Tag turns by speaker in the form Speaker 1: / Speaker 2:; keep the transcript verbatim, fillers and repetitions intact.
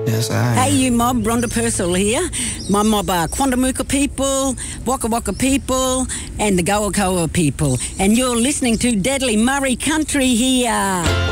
Speaker 1: Yes, I
Speaker 2: Hey, you mob, Rhonda Purcell here. My mob are Quandamooka people, Waka Waka people, and the Goa Koa people. And you're listening to Deadly Murray Country here.